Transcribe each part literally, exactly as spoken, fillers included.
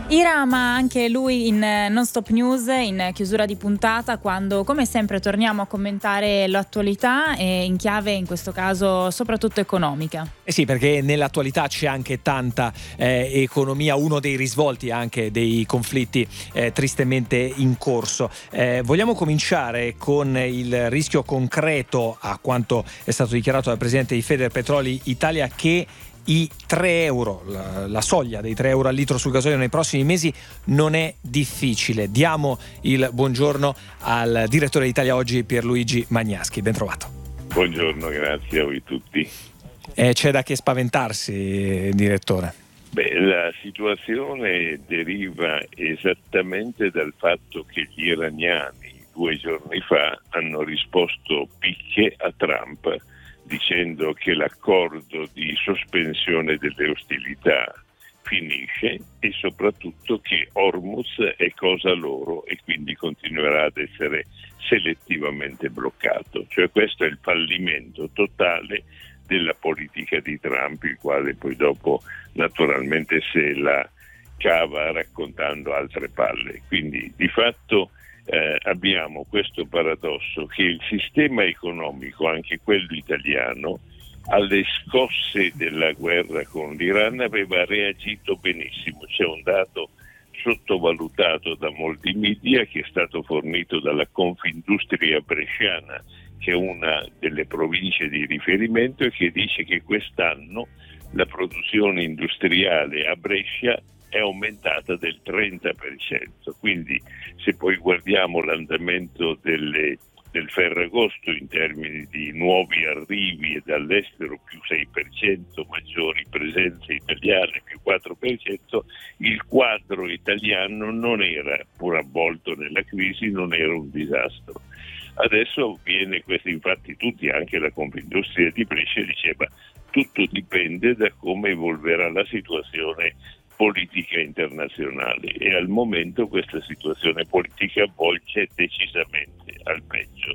Ira, ma anche lui in Non Stop News, in chiusura di puntata, quando come sempre torniamo a commentare l'attualità e in chiave in questo caso soprattutto economica. Eh sì, perché nell'attualità c'è anche tanta eh, economia, uno dei risvolti anche dei conflitti eh, tristemente in corso. Eh, vogliamo cominciare con il rischio concreto, a quanto è stato dichiarato dal presidente di Federpetroli Italia, che i tre euro, la, la soglia dei tre euro al litro sul gasolio nei prossimi mesi non è difficile. Diamo il buongiorno al direttore di Italia Oggi, Pierluigi Magnaschi. Ben trovato. Buongiorno, grazie a voi tutti. Eh, c'è da che spaventarsi, direttore? Beh, la situazione deriva esattamente dal fatto che gli iraniani due giorni fa hanno risposto picche a Trump dicendo che l'accordo di sospensione delle ostilità finisce e soprattutto che Hormuz è cosa loro e quindi continuerà ad essere selettivamente bloccato. Cioè questo è il fallimento totale della politica di Trump, il quale poi dopo naturalmente se la cava raccontando altre palle. Quindi di fatto Eh, abbiamo questo paradosso che il sistema economico, anche quello italiano, alle scosse della guerra con l'Iran aveva reagito benissimo. C'è un dato sottovalutato da molti media che è stato fornito dalla Confindustria Bresciana, che è una delle province di riferimento, e che dice che quest'anno la produzione industriale a Brescia è aumentata del trenta per cento, quindi se poi guardiamo l'andamento delle, del Ferragosto in termini di nuovi arrivi e dall'estero più sei per cento, maggiori presenze italiane più quattro per cento, il quadro italiano non era, pur avvolto nella crisi, non era un disastro. Adesso viene questo, infatti tutti, anche la Confindustria di Brescia diceva tutto dipende da come evolverà la situazione politica internazionale e al momento questa situazione politica volge decisamente al peggio.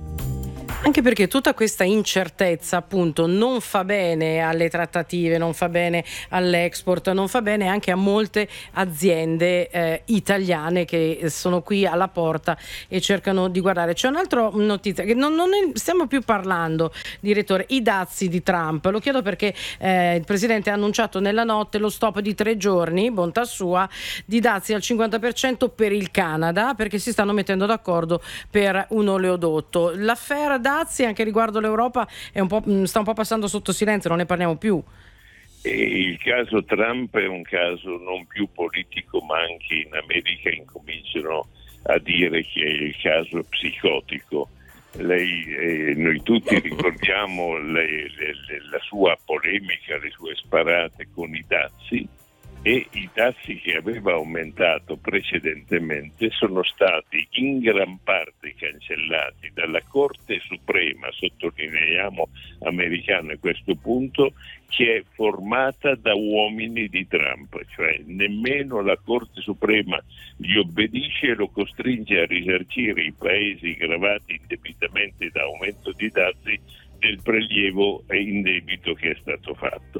Anche perché tutta questa incertezza appunto non fa bene alle trattative, non fa bene all'export, non fa bene anche a molte aziende eh, italiane che sono qui alla porta e cercano di guardare. C'è un'altra notizia che non, non ne stiamo più parlando, direttore, i dazi di Trump. Lo chiedo perché eh, il presidente ha annunciato nella notte lo stop di tre giorni, bontà sua, di dazi al cinquanta per cento per il Canada, perché si stanno mettendo d'accordo per un oleodotto. L'affare dazi anche riguardo l'Europa è un po', sta un po' passando sotto silenzio, non ne parliamo più. E il caso Trump è un caso non più politico, ma anche in America incominciano a dire che è il caso psicotico. Lei, eh, noi tutti ricordiamo le, le, le, la sua polemica, le sue sparate con i dazi, e i dazi che aveva aumentato precedentemente sono stati in gran parte cancellati dalla Corte Suprema, sottolineiamo americana a questo punto, che è formata da uomini di Trump, cioè nemmeno la Corte Suprema gli obbedisce e lo costringe a risarcire i paesi gravati indebitamente da aumento di dazi del prelievo indebito che è stato fatto.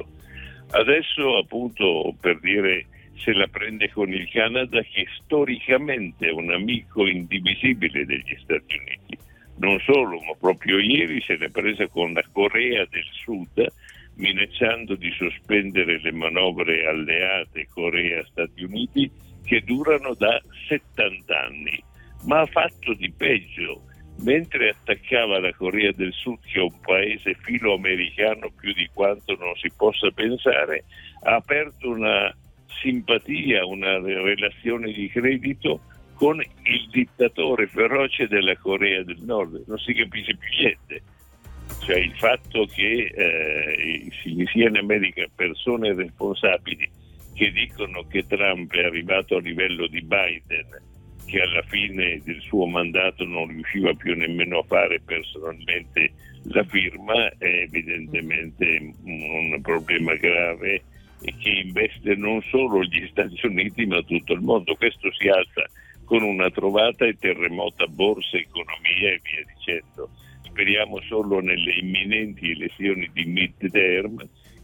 Adesso appunto per dire se la prende con il Canada, che storicamente è un amico indivisibile degli Stati Uniti. Non solo, ma proprio ieri se l'è presa con la Corea del Sud, minacciando di sospendere le manovre alleate Corea-Stati Uniti che durano da settanta anni. Ma ha fatto di peggio. Mentre attaccava la Corea del Sud, che è un paese filoamericano più di quanto non si possa pensare, ha aperto una simpatia, una relazione di credito con il dittatore feroce della Corea del Nord. Non si capisce più niente. Cioè il fatto che eh, ci sia in America persone responsabili che dicono che Trump è arrivato a livello di Biden, che alla fine del suo mandato non riusciva più nemmeno a fare personalmente la firma, è evidentemente un problema grave e che investe non solo gli Stati Uniti ma tutto il mondo. Questo si alza con una trovata e terremota borsa, economia e via dicendo. Speriamo solo nelle imminenti elezioni di mid-term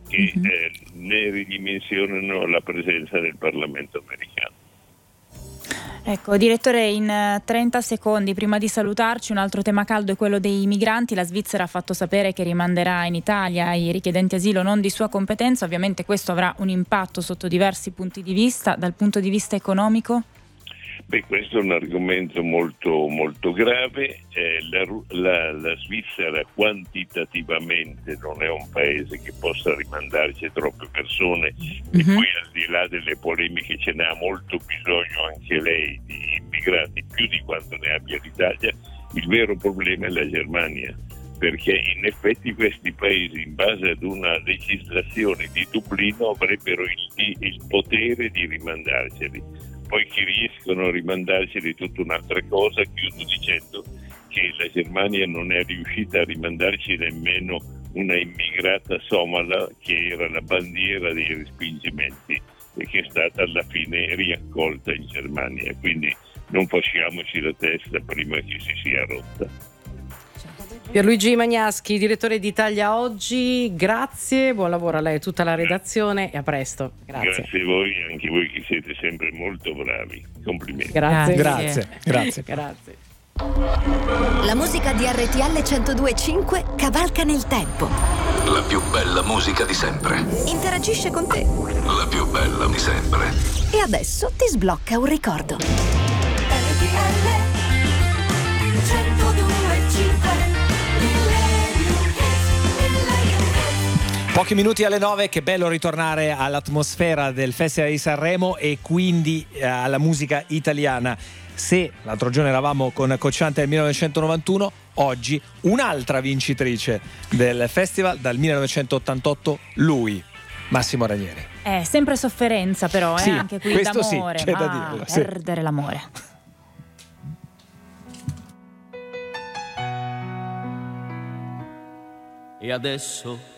che Mm-hmm. eh, ne ridimensionano la presenza del Parlamento americano. Ecco, direttore, in trenta secondi prima di salutarci, un altro tema caldo è quello dei migranti. La Svizzera ha fatto sapere che rimanderà in Italia i richiedenti asilo non di sua competenza. Ovviamente questo avrà un impatto sotto diversi punti di vista. Dal punto di vista economico? Beh, questo è un argomento molto, molto grave. Eh, la, la, la Svizzera quantitativamente non è un paese che possa rimandarci troppe persone, mm-hmm. e poi al di là delle polemiche ce n'ha molto bisogno anche lei di immigrati, più di quanto ne abbia l'Italia. Il vero problema è la Germania, perché in effetti questi paesi, in base ad una legislazione di Dublino, avrebbero il, il potere di rimandarceli. Poi che riescono a rimandarceli è tutta un'altra cosa. Chiudo dicendo che la Germania non è riuscita a rimandarci nemmeno una immigrata somala che era la bandiera dei respingimenti e che è stata alla fine riaccolta in Germania. Quindi non facciamoci la testa prima che si sia rotta. Pierluigi Magnaschi, direttore di Italia Oggi, grazie, buon lavoro a lei e tutta la redazione e a presto. Grazie. Grazie a voi, anche voi che siete sempre molto bravi. Complimenti. Grazie. Grazie. Grazie. Grazie. La musica di R T L centodue e cinque cavalca nel tempo. La più bella musica di sempre. Interagisce con te. La più bella di sempre. E adesso ti sblocca un ricordo. R T L centodue e cinque. Pochi minuti alle nove, che bello ritornare all'atmosfera del Festival di Sanremo e quindi eh, alla musica italiana. Se l'altro giorno eravamo con Cocciante del millenovecentonovantuno, oggi un'altra vincitrice del festival dal millenovecentottantotto, lui, Massimo Ranieri. È sempre sofferenza però, eh? Sì, Anche qui questo d'amore, sì, c'è da ah, dirlo, sì. perdere l'amore. E adesso